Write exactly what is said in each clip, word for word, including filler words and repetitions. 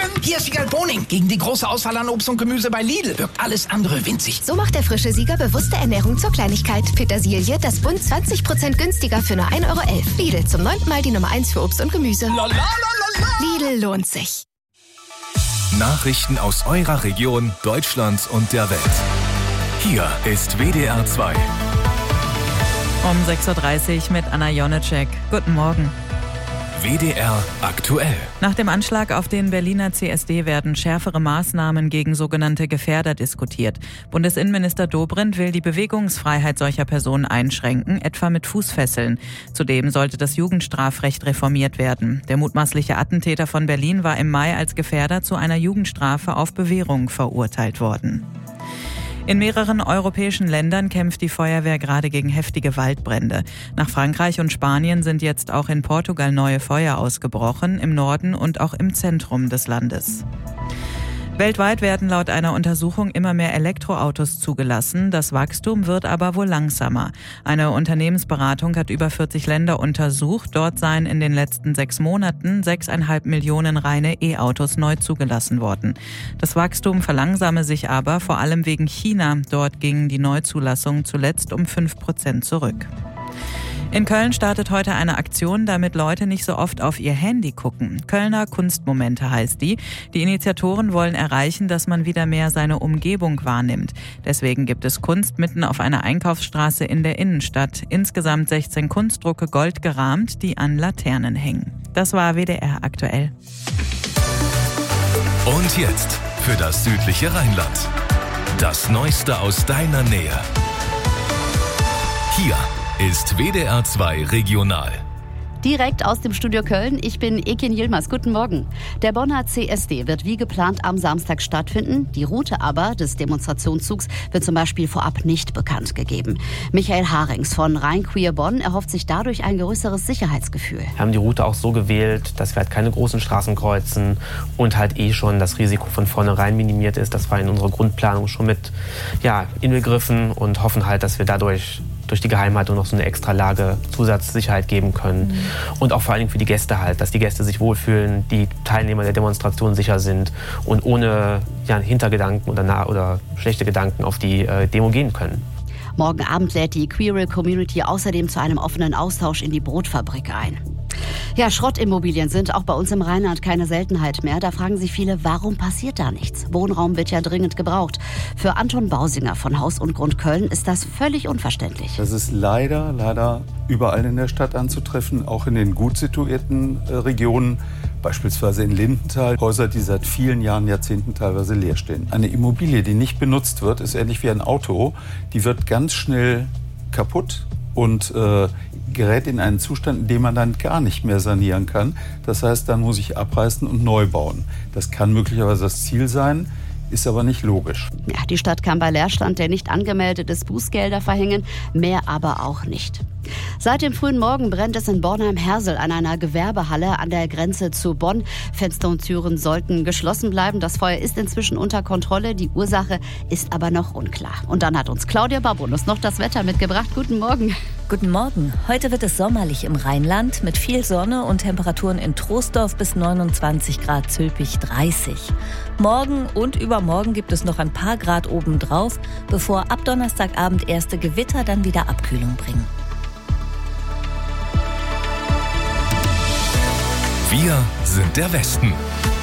Hier ist Wiegald Boning. Gegen die große Auswahl an Obst und Gemüse bei Lidl wirkt alles andere winzig. So macht der frische Sieger bewusste Ernährung zur Kleinigkeit. Petersilie, das Bund zwanzig Prozent günstiger für nur ein Euro elf. Lidl, zum neunten Mal die Nummer eins für Obst und Gemüse. Lidl lohnt sich. Nachrichten aus eurer Region, Deutschland und der Welt. Hier ist W D R zwei. Um sechs Uhr dreißig mit Anna Jonecek. Guten Morgen. W D R aktuell. Nach dem Anschlag auf den Berliner C S D werden schärfere Maßnahmen gegen sogenannte Gefährder diskutiert. Bundesinnenminister Dobrindt will die Bewegungsfreiheit solcher Personen einschränken, etwa mit Fußfesseln. Zudem sollte das Jugendstrafrecht reformiert werden. Der mutmaßliche Attentäter von Berlin war im Mai als Gefährder zu einer Jugendstrafe auf Bewährung verurteilt worden. In mehreren europäischen Ländern kämpft die Feuerwehr gerade gegen heftige Waldbrände. Nach Frankreich und Spanien sind jetzt auch in Portugal neue Feuer ausgebrochen, im Norden und auch im Zentrum des Landes. Weltweit werden laut einer Untersuchung immer mehr Elektroautos zugelassen. Das Wachstum wird aber wohl langsamer. Eine Unternehmensberatung hat über vierzig Länder untersucht. Dort seien in den letzten sechs Monaten sechseinhalb Millionen reine E-Autos neu zugelassen worden. Das Wachstum verlangsame sich aber vor allem wegen China. Dort gingen die Neuzulassungen zuletzt um fünf Prozent zurück. In Köln startet heute eine Aktion, damit Leute nicht so oft auf ihr Handy gucken. Kölner Kunstmomente heißt die. Die Initiatoren wollen erreichen, dass man wieder mehr seine Umgebung wahrnimmt. Deswegen gibt es Kunst mitten auf einer Einkaufsstraße in der Innenstadt. Insgesamt sechzehn Kunstdrucke gold gerahmt, die an Laternen hängen. Das war W D R aktuell. Und jetzt für das südliche Rheinland. Das Neueste aus deiner Nähe. Hier ist W D R zwei Regional. Direkt aus dem Studio Köln, ich bin Ekin Yilmaz. Guten Morgen. Der Bonner C S D wird wie geplant am Samstag stattfinden. Die Route aber des Demonstrationszugs wird zum Beispiel vorab nicht bekannt gegeben. Michael Harings von Rhein-Queer Bonn erhofft sich dadurch ein größeres Sicherheitsgefühl. Wir haben die Route auch so gewählt, dass wir halt keine großen Straßen kreuzen und halt eh schon das Risiko von vornherein minimiert ist. Das war in unserer Grundplanung schon mit ja, inbegriffen und hoffen halt, dass wir dadurch durch die Geheimhaltung noch so eine extra Lage Zusatzsicherheit geben können. Mhm. Und auch vor allen Dingen für die Gäste halt, dass die Gäste sich wohlfühlen, die Teilnehmer der Demonstration sicher sind und ohne ja, Hintergedanken oder, nah- oder schlechte Gedanken auf die äh, Demo gehen können. Morgen Abend lädt die Queer Community außerdem zu einem offenen Austausch in die Brotfabrik ein. Ja, Schrottimmobilien sind auch bei uns im Rheinland keine Seltenheit mehr. Da fragen sich viele, warum passiert da nichts? Wohnraum wird ja dringend gebraucht. Für Anton Bausinger von Haus und Grund Köln ist das völlig unverständlich. Das ist leider, leider überall in der Stadt anzutreffen, auch in den gut situierten äh, Regionen. Beispielsweise in Lindenthal, Häuser, die seit vielen Jahren, Jahrzehnten teilweise leer stehen. Eine Immobilie, die nicht benutzt wird, ist ähnlich wie ein Auto. Die wird ganz schnell kaputt und äh, gerät in einen Zustand, in dem man dann gar nicht mehr sanieren kann. Das heißt, dann muss ich abreißen und neu bauen. Das kann möglicherweise das Ziel sein, ist aber nicht logisch. Ja, die Stadt kann bei Leerstand, der nicht angemeldet ist, Bußgelder verhängen, mehr aber auch nicht. Seit dem frühen Morgen brennt es in Bornheim-Hersel an einer Gewerbehalle an der Grenze zu Bonn. Fenster und Türen sollten geschlossen bleiben. Das Feuer ist inzwischen unter Kontrolle. Die Ursache ist aber noch unklar. Und dann hat uns Claudia Barbonus noch das Wetter mitgebracht. Guten Morgen. Guten Morgen. Heute wird es sommerlich im Rheinland mit viel Sonne und Temperaturen in Troisdorf bis neunundzwanzig Grad, Zülpich dreißig. Morgen und übermorgen gibt es noch ein paar Grad obendrauf, bevor ab Donnerstagabend erste Gewitter dann wieder Abkühlung bringen. Wir sind der Westen.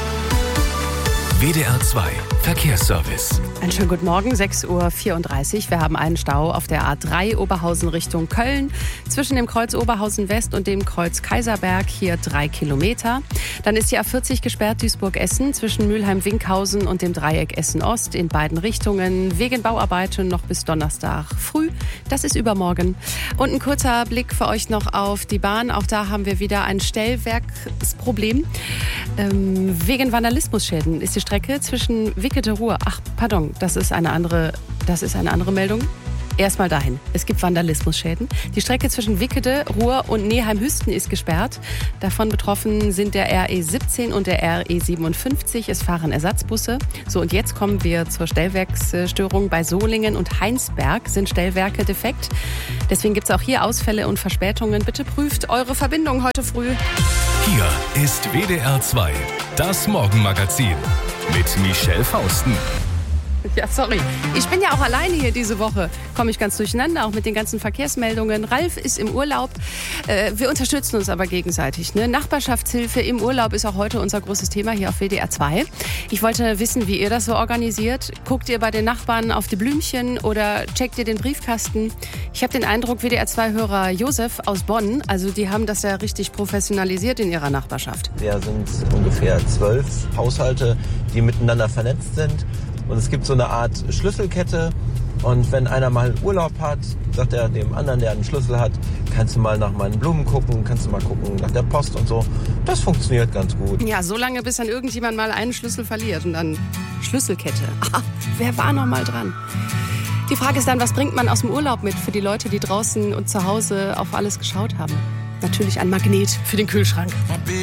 W D R zwei Verkehrsservice. Einen schönen guten Morgen, sechs Uhr vierunddreißig. Wir haben einen Stau auf der A drei Oberhausen Richtung Köln. Zwischen dem Kreuz Oberhausen West und dem Kreuz Kaiserberg hier drei Kilometer. Dann ist die A vierzig gesperrt Duisburg-Essen zwischen Mülheim-Winkhausen und dem Dreieck Essen-Ost in beiden Richtungen. Wegen Bauarbeiten noch bis Donnerstag früh. Das ist übermorgen. Und ein kurzer Blick für euch noch auf die Bahn. Auch da haben wir wieder ein Stellwerksproblem. Ähm, wegen Vandalismusschäden ist die Strecke zwischen Wickede-Ruhr. Ach, pardon, das ist eine andere, das ist eine andere Meldung. Erstmal dahin. Es gibt Vandalismusschäden. Die Strecke zwischen Wickede, Ruhr und Neheim-Hüsten ist gesperrt. Davon betroffen sind der R E siebzehn und der R E siebenundfünfzig. Es fahren Ersatzbusse. So, und jetzt kommen wir zur Stellwerksstörung. Bei Solingen und Heinsberg sind Stellwerke defekt. Deswegen gibt es auch hier Ausfälle und Verspätungen. Bitte prüft eure Verbindung heute früh. Hier ist W D R zwei, Das Morgenmagazin mit Michelle Fausten. Ja, sorry. Ich bin ja auch alleine hier diese Woche. Komme ich ganz durcheinander, auch mit den ganzen Verkehrsmeldungen. Ralf ist im Urlaub. Äh, wir unterstützen uns aber gegenseitig. Ne? Nachbarschaftshilfe im Urlaub ist auch heute unser großes Thema hier auf W D R zwei. Ich wollte wissen, wie ihr das so organisiert. Guckt ihr bei den Nachbarn auf die Blümchen oder checkt ihr den Briefkasten? Ich habe den Eindruck, W D R zwei-Hörer Josef aus Bonn, also die haben das ja richtig professionalisiert in ihrer Nachbarschaft. Wir sind ungefähr zwölf Haushalte, die miteinander vernetzt sind. Und es gibt so eine Art Schlüsselkette. Und wenn einer mal Urlaub hat, sagt er dem anderen, der einen Schlüssel hat, kannst du mal nach meinen Blumen gucken, kannst du mal gucken nach der Post und so. Das funktioniert ganz gut. Ja, so lange, bis dann irgendjemand mal einen Schlüssel verliert und dann Schlüsselkette. Ah, wer war noch mal dran? Die Frage ist dann, was bringt man aus dem Urlaub mit für die Leute, die draußen und zu Hause auf alles geschaut haben? Natürlich ein Magnet für den Kühlschrank.